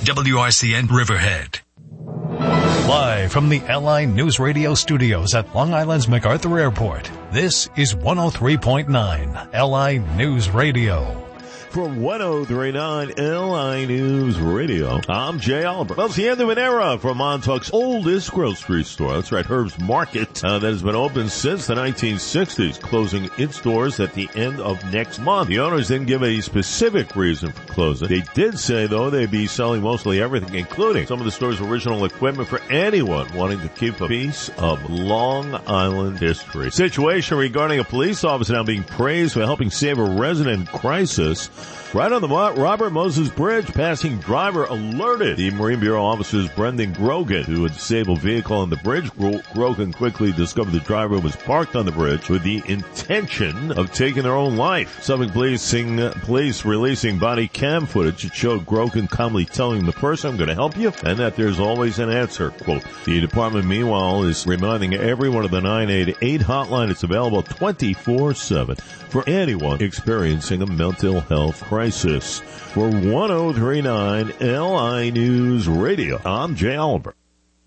WRCN Riverhead. Live from the LI News Radio studios at Long Island's MacArthur Airport, this is 103.9 LI News Radio. From 103.9 LI News Radio, I'm Jay Oliver. Well, it's the end of an era for Montauk's oldest grocery store. That's right, Herb's Market, that has been open since the 1960s, closing its doors at the end of next month. The owners didn't give a specific reason for closing. They did say, though, they'd be selling mostly everything, including some of the store's original equipment for anyone wanting to keep a piece of Long Island history. Situation regarding a police officer now being praised for helping save a resident crisis. Right on the Robert Moses Bridge, passing driver alerted the Marine Bureau officers Brendan Grogan to a disabled vehicle on the bridge. Grogan quickly discovered the driver was parked on the bridge with the intention of taking their own life. Suffolk police releasing body cam footage. It showed Grogan calmly telling the person, "I'm going to help you," and that there's always an answer. Quote. The department, meanwhile, is reminding everyone of the 988 hotline. It's available 24/7 for anyone experiencing a mental health crisis. For 103.9 LI News Radio, I'm Jay Oliver.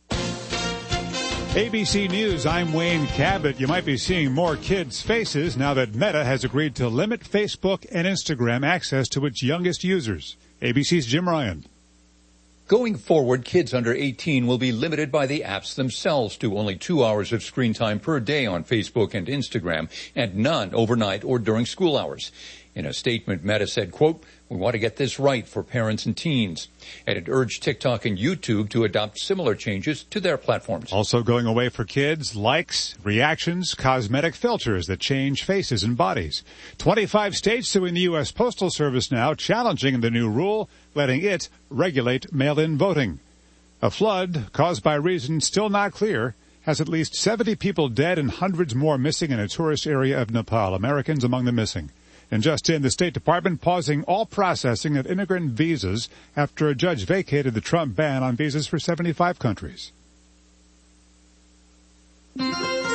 ABC News, I'm Wayne Cabot. You might be seeing more kids' faces now that Meta has agreed to limit Facebook and Instagram access to its youngest users. ABC's Jim Ryan. Going forward, kids under 18 will be limited by the apps themselves to only 2 hours of screen time per day on Facebook and Instagram, and none overnight or during school hours. In a statement, Meta said, quote, "We want to get this right for parents and teens." And it urged TikTok and YouTube to adopt similar changes to their platforms. Also going away for kids, likes, reactions, cosmetic filters that change faces and bodies. 25 states suing the U.S. Postal Service now, challenging the new rule, letting it regulate mail-in voting. A flood caused by reasons still not clear has at least 70 people dead and hundreds more missing in a tourist area of Nepal. Americans among the missing. And just in, the State Department pausing all processing of immigrant visas after a judge vacated the Trump ban on visas for 75 countries. From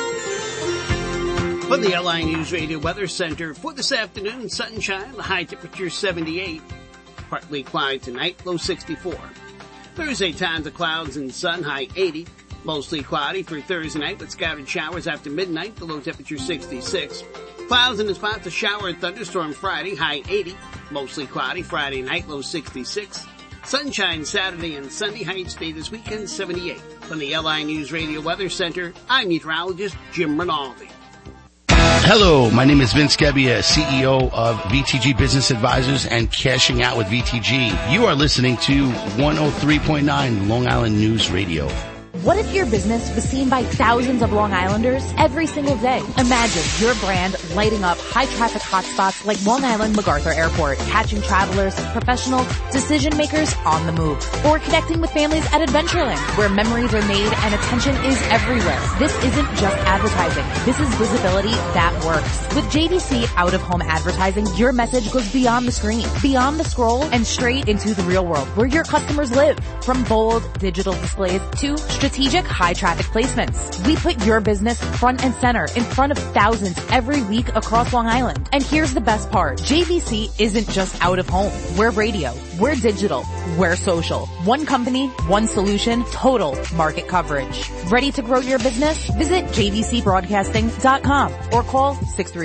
the LI News Radio Weather Center for this afternoon, sunshine, the high temperature 78. Partly cloudy tonight, low 64. Thursday, times of clouds and sun, high 80. Mostly cloudy for Thursday night with scattered showers after midnight, the low temperature 66. Clouds and in spots of shower and thunderstorm Friday, high 80. Mostly cloudy Friday night, low 66. Sunshine Saturday and Sunday, high stay this weekend, 78. From the LI News Radio Weather Center, I'm meteorologist Jim Rinaldi. Hello, my name is Vince Gebbia, CEO of VTG Business Advisors and Cashing Out with VTG. You are listening to 103.9 Long Island News Radio. What if your business was seen by thousands of Long Islanders every single day? Imagine your brand lighting up high-traffic hotspots like Long Island MacArthur Airport, catching travelers, professionals, decision-makers on the move. Or connecting with families at Adventureland, where memories are made and attention is everywhere. This isn't just advertising. This is visibility that works. With JVC out-of-home advertising, your message goes beyond the screen, beyond the scroll, and straight into the real world, where your customers live. From bold digital displays to strategic high-traffic placements. We put your business front and center in front of thousands every week across Long Island. And here's the best part. JVC isn't just out of home. We're radio. We're digital. We're social. One company, one solution, total market coverage. Ready to grow your business? Visit jvcbroadcasting.com or call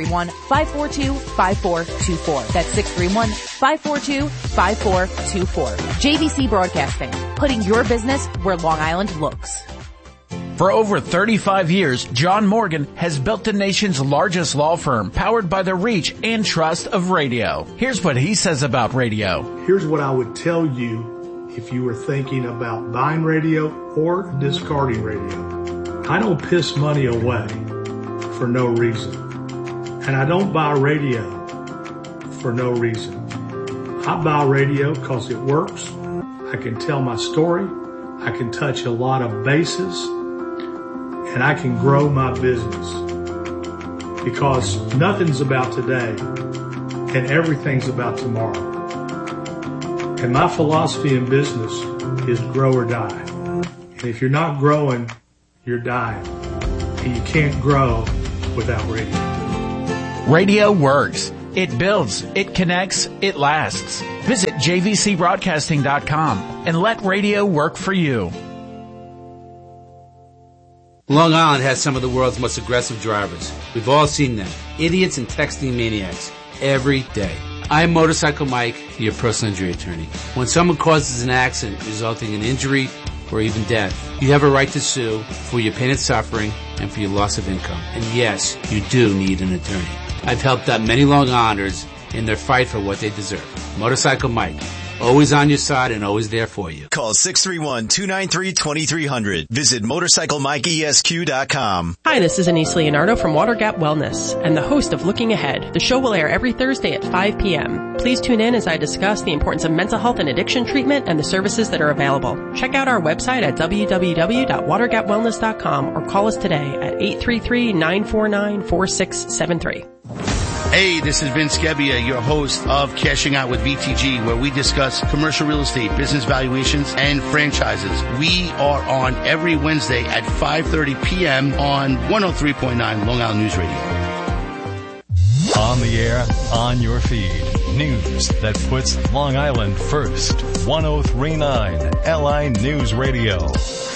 631-542-5424. That's 631-542-5424. JVC Broadcasting, putting your business where Long Island looks. For over 35 years, John Morgan has built the nation's largest law firm, powered by the reach and trust of radio. Here's what he says about radio. Here's what I would tell you if you were thinking about buying radio or discarding radio. I don't piss money away for no reason. And I don't buy radio for no reason. I buy radio because it works. I can tell my story. I can touch a lot of bases. And I can grow my business, because nothing's about today and everything's about tomorrow. And my philosophy in business is grow or die. And if you're not growing, you're dying. And you can't grow without radio. Radio works. It builds. It connects. It lasts. Visit jvcbroadcasting.com and let radio work for you. Long Island has some of the world's most aggressive drivers. We've all seen them. Idiots and texting maniacs. Every day. I'm Motorcycle Mike, your personal injury attorney. When someone causes an accident resulting in injury or even death, you have a right to sue for your pain and suffering and for your loss of income. And yes, you do need an attorney. I've helped out many Long Islanders in their fight for what they deserve. Motorcycle Mike. Always on your side and always there for you. Call 631-293-2300. Visit MotorcycleMikeESQ.com. Hi, this is Anise Leonardo from Water Gap Wellness and the host of Looking Ahead. The show will air every Thursday at 5 p.m. Please tune in as I discuss the importance of mental health and addiction treatment and the services that are available. Check out our website at www.watergapwellness.com or call us today at 833-949-4673. Hey, this is Vince Gebbia, your host of Cashing Out with VTG, where we discuss commercial real estate, business valuations, and franchises. We are on every Wednesday at 5:30 p.m. on 103.9 Long Island News Radio. On the air, on your feed. News that puts Long Island first. 103.9 LI News Radio.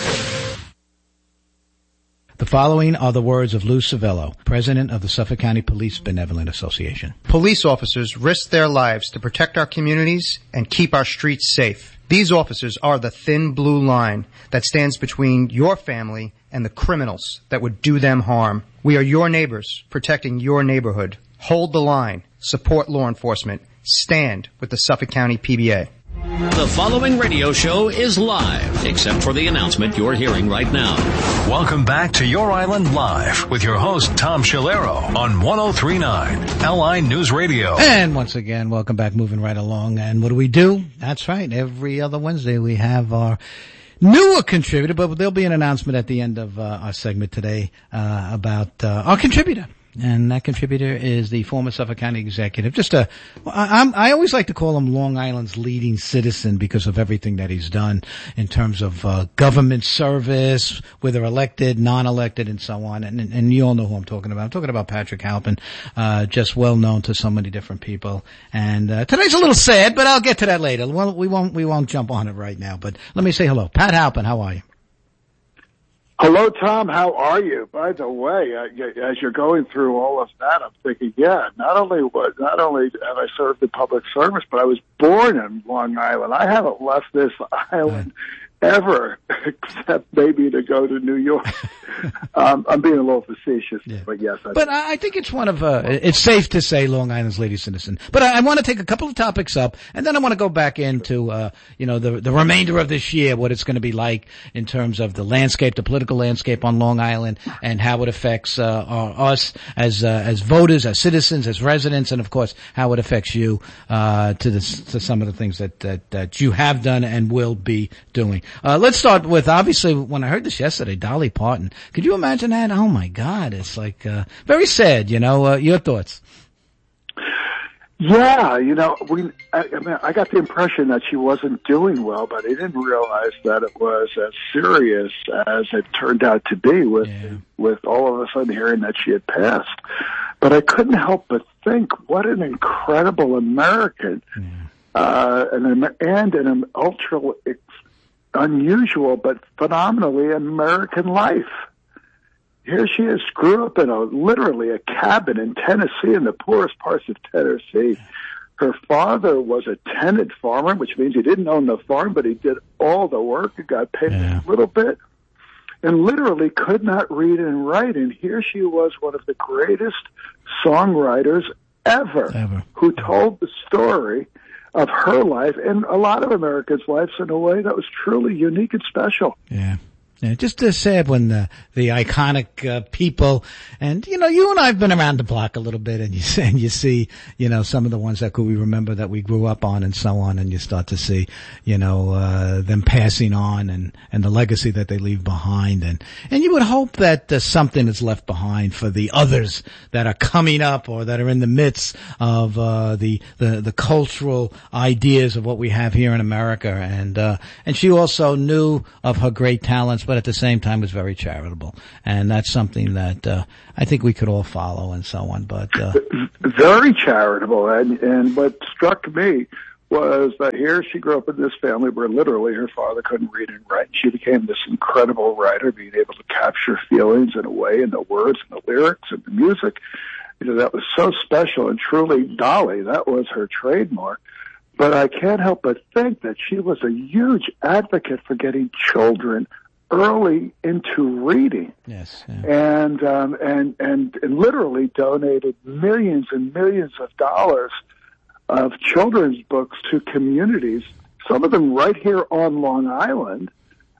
The following are the words of Lou Civello, president of the Suffolk County Police Benevolent Association. Police officers risk their lives to protect our communities and keep our streets safe. These officers are the thin blue line that stands between your family and the criminals that would do them harm. We are your neighbors, protecting your neighborhood. Hold the line. Support law enforcement. Stand with the Suffolk County PBA. The following radio show is live, except for the announcement you're hearing right now. Welcome back to Your Island Live with your host, Tom Schilero, on 103.9 LI News Radio. And once again, welcome back, moving right along. And what do we do? That's right. Every other Wednesday we have our newer contributor, but there'll be an announcement at the end of our segment today about our contributor. And that contributor is the former Suffolk County executive. I always like to call him Long Island's leading citizen because of everything that he's done in terms of government service, whether elected, non-elected, and so on. And you all know who I'm talking about. I'm talking about Patrick Halpin, just well known to so many different people. And today's a little sad, but I'll get to that later. Well, we won't jump on it right now. But let me say hello, Pat Halpin. How are you? Hello, Tom. How are you? By the way, as you're going through all of that, I'm thinking, not only have I served in public service, but I was born in Long Island. I haven't left this island ever, except maybe to go to New York. I'm being a little facetious, but yes. I think it's it's safe to say Long Island's leading citizen. But I want to take a couple of topics up, and then I want to go back into, the remainder of this year, what it's going to be like in terms of the landscape, the political landscape on Long Island, and how it affects, us as voters, as citizens, as residents, and of course, how it affects you, to some of the things that you have done and will be doing. Let's start with, obviously, when I heard this yesterday, Dolly Parton. Could you imagine that? Oh my God. It's like, very sad, your thoughts. Yeah, I got the impression that she wasn't doing well, but I didn't realize that it was as serious as it turned out to be with all of a sudden hearing that she had passed. But I couldn't help but think, what an incredible American, and an ultra unusual but phenomenally American life. Here she is, grew up in literally a cabin in Tennessee, in the poorest parts of Tennessee. Her father was a tenant farmer, which means he didn't own the farm, but he did all the work and got paid a little bit, and literally could not read and write. And here she was, one of the greatest songwriters ever. Who told the story of her life and a lot of Americans' lives in a way that was truly unique and special. Yeah. Yeah, just sad when the iconic people, and you and I have been around the block a little bit, and you see some of the ones that we remember that we grew up on and so on, and you start to see them passing on and the legacy that they leave behind, and you would hope that something is left behind for the others that are coming up or that are in the midst of the cultural ideas of what we have here in America, and she also knew of her great talents, but at the same time was very charitable. And that's something that I think we could all follow and so on. But very charitable. And what struck me was that here she grew up in this family where literally her father couldn't read and write. She became this incredible writer, being able to capture feelings in a way, in the words and the lyrics and the music. That was so special, and truly Dolly, that was her trademark. But I can't help but think that she was a huge advocate for getting children early into reading. Yes. Yeah. And literally donated millions and millions of dollars of children's books to communities, some of them right here on Long Island,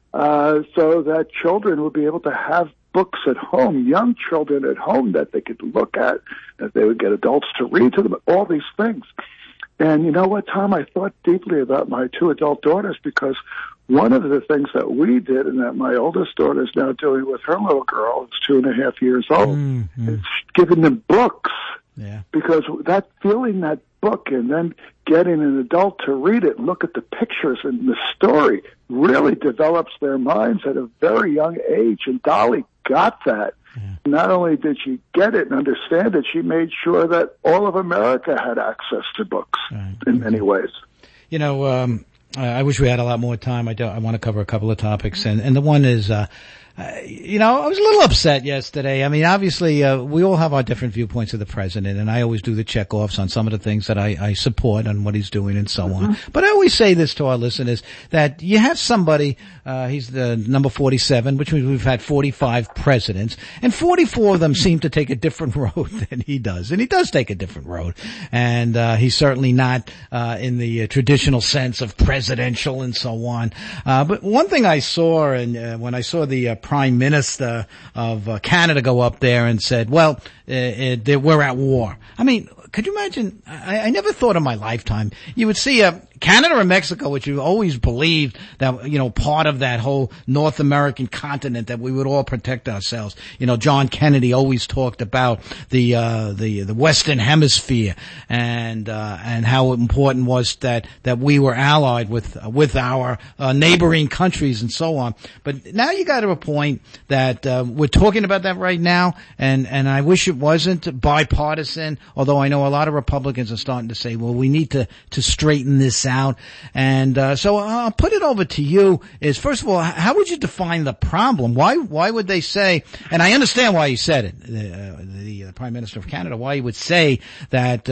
so that children would be able to have books at home, young children at home that they could look at, that they would get adults to read to them, all these things. And you know what, Tom? I thought deeply about my two adult daughters, because one of the things that we did, and that my oldest daughter is now doing with her little girl, who's 2.5 years old, is giving them books. Yeah. Because that feeling that book and then getting an adult to read it, look at the pictures and the story, really develops their minds at a very young age. And Dolly got that. Yeah. Not only did she get it and understand it, she made sure that all of America had access to books in many ways. You know, I wish we had a lot more time. I want to cover a couple of topics, and the one is, you know, I was a little upset yesterday. I mean, obviously, we all have our different viewpoints of the president, and I always do the checkoffs on some of the things that I support and what he's doing and so on. But I always say this to our listeners, that you have somebody, he's the number 47, which means we've had 45 presidents, and 44 of them seem to take a different road than he does. And he does take a different road. And he's certainly not in the traditional sense of presidential and so on. But one thing I saw, and when I saw the Prime Minister of Canada go up there and said, well, we're at war. I mean, could you imagine? I never thought in my lifetime you would see Canada or Mexico, which you always believed that, you know, part of that whole North American continent, that we would all protect ourselves. You know, John Kennedy always talked about the Western Hemisphere and how important was that we were allied with our neighboring countries and so on. But now you got to a point that we're talking about that right now, and I wish it wasn't bipartisan, although I know a lot of Republicans are starting to say, well, we need to straighten this out. And so I'll put it over to you. Is first of all, how would you define the problem? Why would they say, and I understand why he said it, the Prime Minister of Canada, why he would say that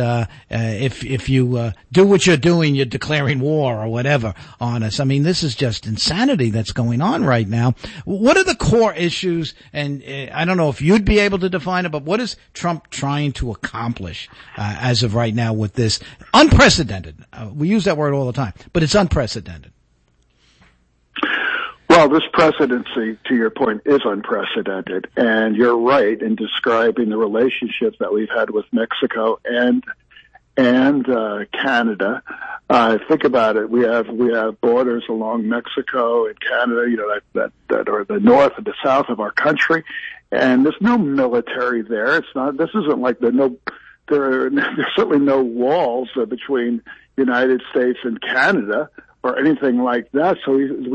if you do what you're doing, you're declaring war or whatever on us. I mean, this is just insanity that's going on right now. What are the core issues? And I don't know if you'd be able to define it, but what is Trump trying to accomplish as of right now with this unprecedented? We use that word all the time, but it's unprecedented. Well, this presidency, to your point, is unprecedented, and you're right in describing the relationships that we've had with Mexico and Canada. Think about it. We have borders along Mexico and Canada, you know, that are the north and the south of our country, and there's no military there. It's not. This isn't like there's certainly no walls between the United States and Canada or anything like that. So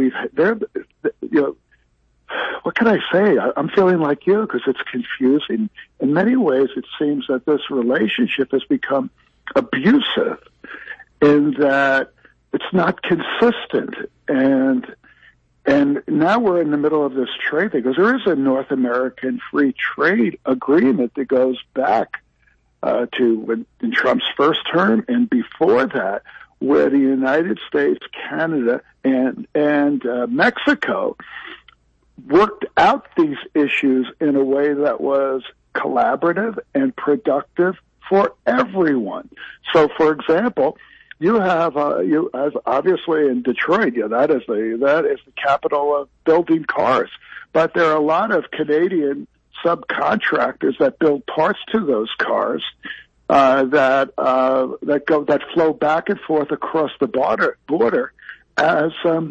what can I say? I'm feeling like you, because it's confusing. In many ways, it seems that this relationship has become abusive in that it's not consistent. And now we're in the middle of this trade thing, because there is a North American free trade agreement that goes back to in Trump's first term and before that, where the United States, Canada, and Mexico worked out these issues in a way that was collaborative and productive for everyone. So, for example, you have as obviously in Detroit, that is the capital of building cars, but there are a lot of Canadian subcontractors that build parts to those cars that flow back and forth across the border as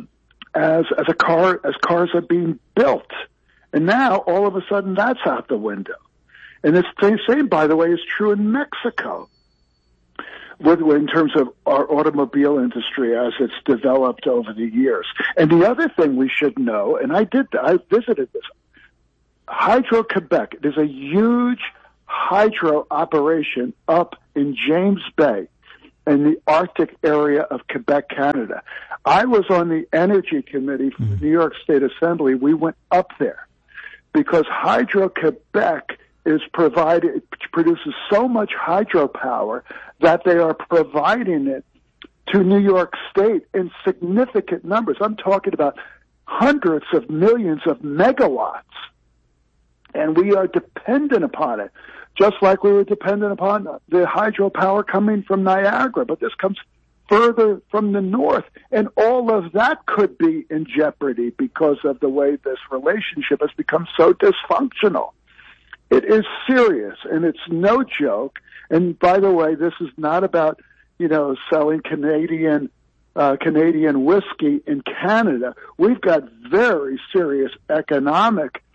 cars are being built. And now all of a sudden that's out the window. And the same, by the way, is true in Mexico, in terms of our automobile industry as it's developed over the years. And the other thing we should know, and I visited this, Hydro-Quebec, there's a huge hydro operation up in James Bay. in the Arctic area of Quebec, Canada. I was on the Energy Committee for the New York State Assembly. We went up there because Hydro-Quebec produces so much hydropower that they are providing it to New York State in significant numbers. I'm talking about hundreds of millions of megawatts. And we are dependent upon it, just like we were dependent upon the hydropower coming from Niagara. But this comes further from the north, and all of that could be in jeopardy because of the way this relationship has become so dysfunctional. It is serious, and it's no joke. And by the way, this is not about, selling Canadian whiskey in Canada. We've got very serious economic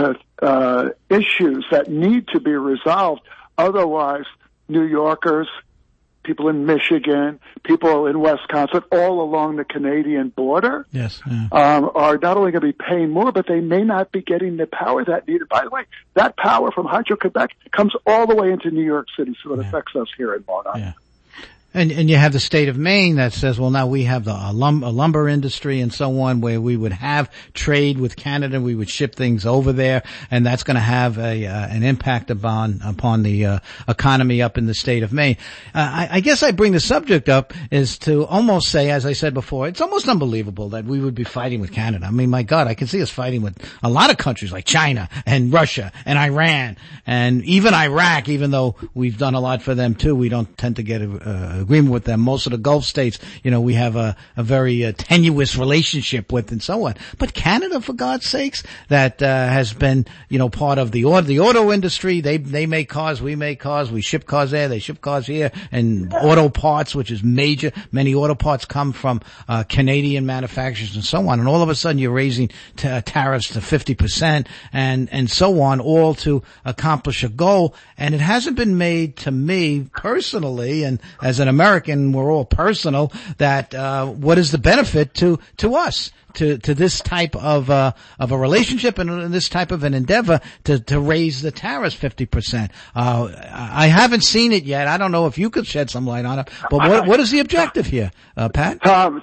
issues that need to be resolved. Otherwise, New Yorkers, people in Michigan, people in Wisconsin, all along the Canadian border, are not only going to be paying more, but they may not be getting the power that needed. By the way, that power from Hydro-Quebec comes all the way into New York City, so it affects us here in Long Island. And you have the state of Maine that says, well, now we have the a lumber industry and so on, where we would have trade with Canada, we would ship things over there, and that's going to have an impact upon the economy up in the state of Maine. I guess I bring the subject up is to almost say, as I said before, it's almost unbelievable that we would be fighting with Canada. I mean, my God, I can see us fighting with a lot of countries like China and Russia and Iran and even Iraq, even though we've done a lot for them too. We don't tend to get agreement with them. Most of the Gulf states, we have a very tenuous relationship with and so on. But Canada, for God's sakes, that has been, part of the auto industry. They make cars, we make cars, we ship cars there, they ship cars here, and auto parts, which is major. Many auto parts come from Canadian manufacturers and so on. And all of a sudden you're raising tariffs to 50% and so on, all to accomplish a goal. And it hasn't been made to me personally, and as an American, we're all personal, that what is the benefit to us, to this type of a relationship and this type of an endeavor to raise the tariffs 50%. I haven't seen it yet. I don't know if you could shed some light on it, but what is the objective here, Pat? Tom,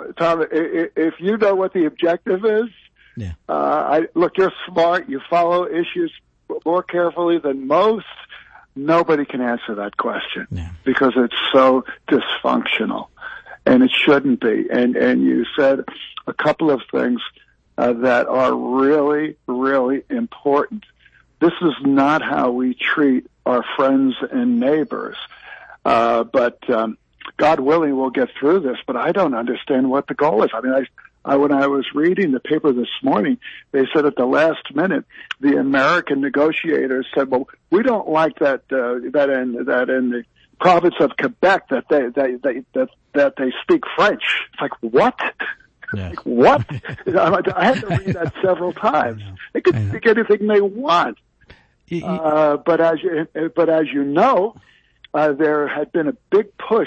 if you know what the objective is, look, you're smart, you follow issues more carefully than most. Nobody can answer that question because it's so dysfunctional, and it shouldn't be. And you said a couple of things that are really, really important. This is not how we treat our friends and neighbors. But God willing, we'll get through this. But I don't understand what the goal is. I mean, when I was reading the paper this morning, they said at the last minute, the American negotiators said, "Well, we don't like that in the province of Quebec that they speak French." It's like, what? Like, what? I had to read that several times. They could speak anything they want. But as you know, there had been a big push,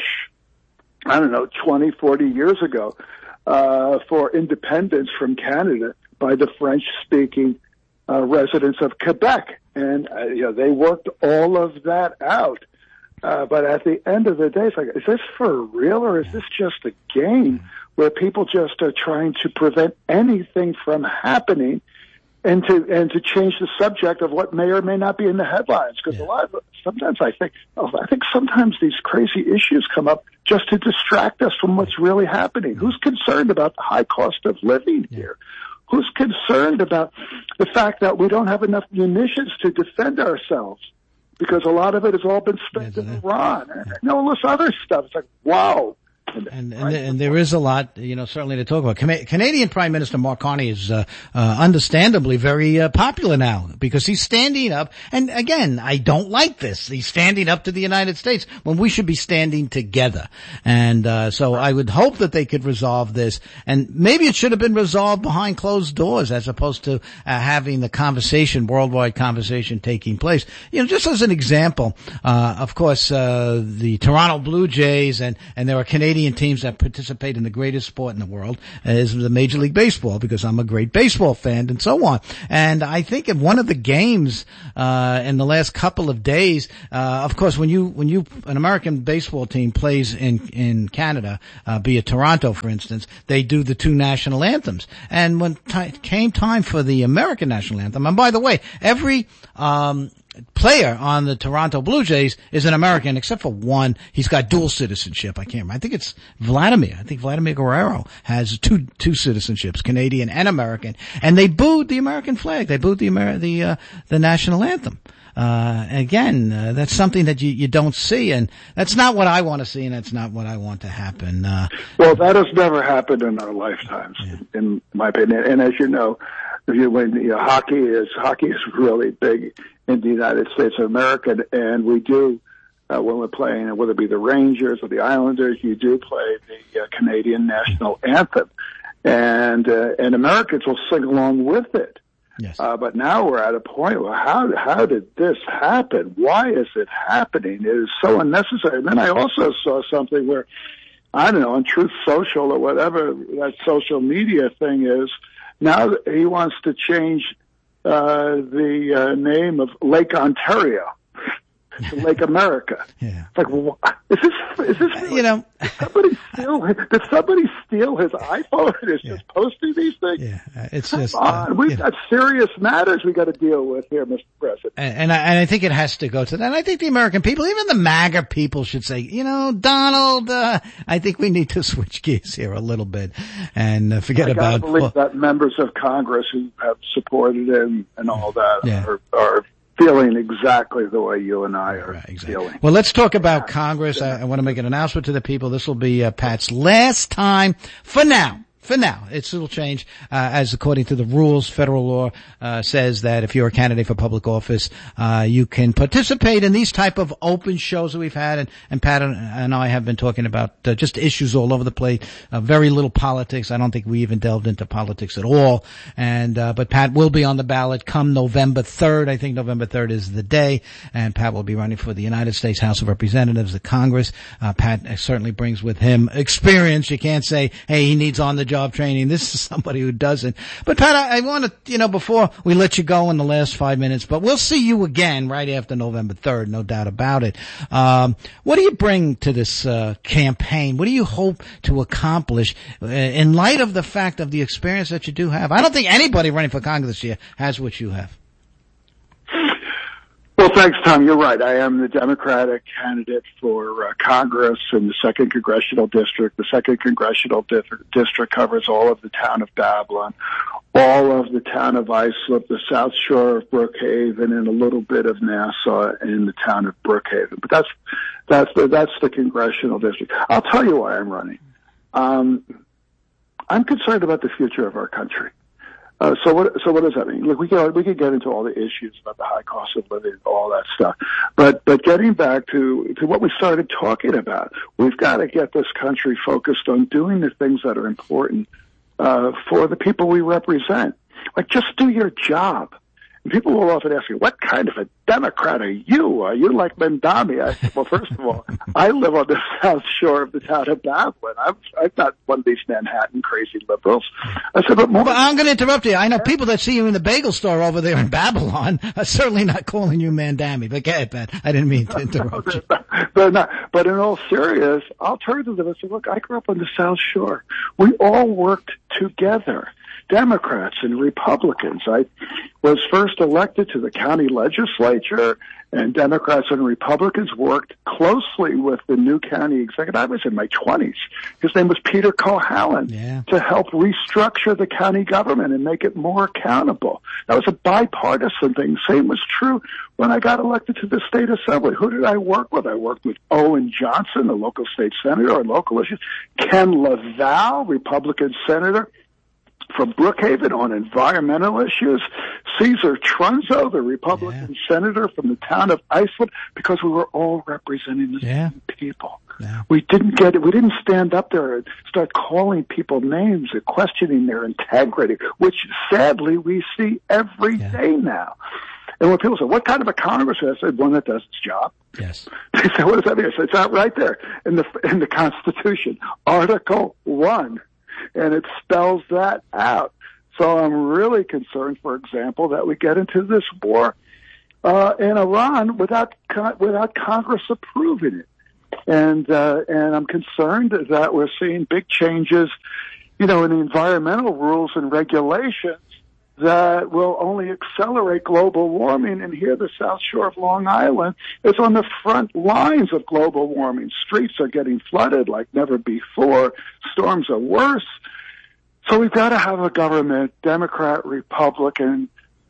20, 40 years ago, for independence from Canada by the French-speaking residents of Quebec, and they worked all of that out. But at the end of the day, it's like, is this for real, or is this just a game where people just are trying to prevent anything from happening, and to change the subject of what may or may not be in the headlines? Because sometimes I think sometimes these crazy issues come up just to distract us from what's really happening. Who's concerned about the high cost of living here? Who's concerned about the fact that we don't have enough munitions to defend ourselves? Because a lot of it has all been spent in Iran and all this other stuff. It's like, wow. And there is a lot, certainly to talk about. Canadian Prime Minister Mark Carney is understandably very popular now because he's standing up. And again, I don't like this. He's standing up to the United States when we should be standing together. And so I would hope that they could resolve this. And maybe it should have been resolved behind closed doors as opposed to having the conversation, worldwide conversation taking place. Just as an example, of course, the Toronto Blue Jays and there are Canadian Canadian teams that participate in the greatest sport in the world is the Major League Baseball, because I'm a great baseball fan and so on. And I think in one of the games, in the last couple of days, of course, when an American baseball team plays in Canada, be it Toronto, for instance, they do the two national anthems. And when came time for the American national anthem, and by the way, every player on the Toronto Blue Jays is an American, except for one. He's got dual citizenship. I can't remember. I think it's Vladimir. I think Vladimir Guerrero has two citizenships, Canadian and American. And they booed the American flag. They booed the national anthem. Again, that's something that you don't see, and that's not what I want to see, and that's not what I want to happen. Well, that has never happened in our lifetimes, in my opinion. And as you know, hockey is really big in the United States of America, and we do, when we're playing, whether it be the Rangers or the Islanders, you do play the Canadian national anthem, and Americans will sing along with it. Yes. But now we're at a point where how did this happen? Why is it happening? It is so unnecessary. And then I also saw something where, I don't know, on Truth Social or whatever that social media thing is, now he wants to change the name of Lake Ontario to Lake America. Yeah. It's like, well, is this really, did somebody steal his iPhone and is just posting these things? Yeah, it's Come just on. We've got serious matters we got to deal with here, Mr. President. And I think it has to go to that. And I think the American people, even the MAGA people, should say, Donald, I think we need to switch gears here a little bit and forget about. I believe that members of Congress who have supported him and all that are feeling exactly the way you and I are feeling. Well, let's talk about Congress. I want to make an announcement to the people. This will be Pat's last time for now. For now, it'll change, as according to the rules, federal law, says that if you're a candidate for public office, you can participate in these type of open shows that we've had, and Pat and I have been talking about, just issues all over the place, very little politics. I don't think we even delved into politics at all. But Pat will be on the ballot come November 3rd. I think November 3rd is the day, and Pat will be running for the United States House of Representatives, the Congress. Pat certainly brings with him experience. You can't say, hey, he needs on the job training. This is somebody who doesn't. But Pat, I want to, before we let you go in the last 5 minutes, but we'll see you again right after November 3rd, no doubt about it. What do you bring to this campaign? What do you hope to accomplish in light of the fact of the experience that you do have? I don't think anybody running for Congress this year has what you have. Well, thanks, Tom. You're right. I am the Democratic candidate for Congress in the 2nd Congressional District. The 2nd Congressional District covers all of the town of Babylon, all of the town of Islip, the South Shore of Brookhaven, and a little bit of Nassau in the town of Brookhaven. But that's the Congressional District. I'll tell you why I'm running. I'm concerned about the future of our country. So what does that mean? Look, we could get into all the issues about the high cost of living, all that stuff. But getting back to what we started talking about, we've got to get this country focused on doing the things that are important, for the people we represent. Like, just do your job. And people will often ask me, what kind of a Democrat are you? Are you like Mendami? I said, well, first of all, I live on the South Shore of the town of Babylon. I'm not one of these Manhattan crazy liberals. I said, but I'm going to interrupt you. I know people that see you in the bagel store over there in Babylon are certainly not calling you Mandami. But go ahead, Pat. I didn't mean to interrupt you. But in all seriousness, I'll turn to them and say, look, I grew up on the South Shore. We all worked together. Democrats and Republicans. I was first elected to the county legislature, and Democrats and Republicans worked closely with the new county executive. I was in my 20s. His name was Peter Cohalan, to help restructure the county government and make it more accountable. That was a bipartisan thing. Same was true when I got elected to the state assembly. Who did I work with? I worked with Owen Johnson, the local state senator on local issues, Ken LaValle, Republican senator from Brookhaven on environmental issues, Cesar Trunzo, the Republican senator from the town of Islip, because we were all representing the same people. Yeah. We didn't stand up there and start calling people names and questioning their integrity, which sadly we see every day now. And when people say, what kind of a Congress is it? I said, one that does its job. Yes. They say, what does that mean? I said, it's out right there in the Constitution, Article 1, and it spells that out. So I'm really concerned, for example, that we get into this war in Iran without Congress approving it. And I'm concerned that we're seeing big changes, in the environmental rules and regulations that will only accelerate global warming. And here, the South Shore of Long Island is on the front lines of global warming. Streets are getting flooded like never before. Storms are worse. So we've got to have a government, Democrat, Republican,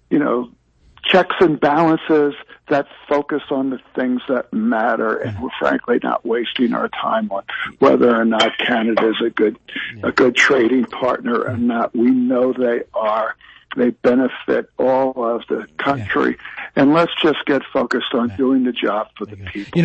checks and balances that focus on the things that matter, and we're frankly not wasting our time on whether or not Canada is a good trading partner or not. We know they are. They benefit all of the country, and let's just get focused on doing the job for the people.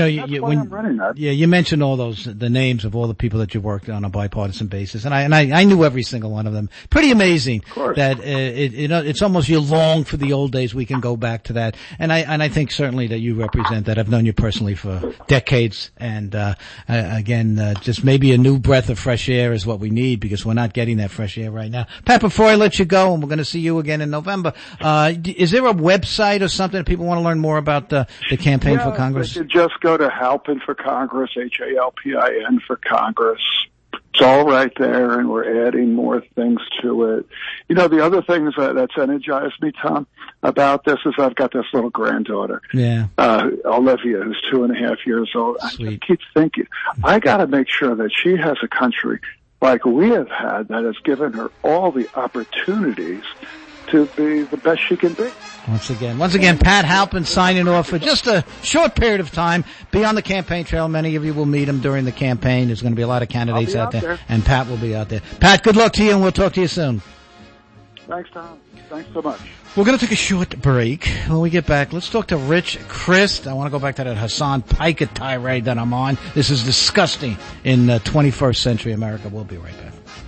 You mentioned all the names of all the people that you worked on a bipartisan basis, and I knew every single one of them. Pretty amazing that it's almost you long for the old days. We can go back to that, and I think certainly that you represent that. I've known you personally for decades, and again, just maybe a new breath of fresh air is what we need, because we're not getting that fresh air right now. Pat, before I let you go, and we're going to see you again in November, is there a website or something if people want to learn more about the campaign for Congress? They could just go to Halpin for Congress, HALPIN for Congress. It's all right there, and we're adding more things to it. The other things that's energized me, Tom, about this is I've got this little granddaughter, Olivia, who's 2.5 years old. Sweet. I keep thinking, I got to make sure that she has a country like we have had that has given her all the opportunities to be the best she can be. Once again, Pat Halpin signing off for just a short period of time. Be on the campaign trail. Many of you will meet him during the campaign. There's going to be a lot of candidates out there, and Pat will be out there. Pat, good luck to you, and we'll talk to you soon. Thanks, Tom. Thanks so much. We're going to take a short break. When we get back, let's talk to Rich Christ. I want to go back to that Hassan Piker tirade that I'm on. This is disgusting in 21st century America. We'll be right back.